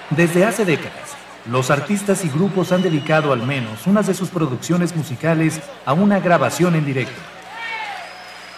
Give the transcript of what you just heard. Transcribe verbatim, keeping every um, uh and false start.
Desde hace décadas, los artistas y grupos han dedicado al menos unas de sus producciones musicales a una grabación en directo.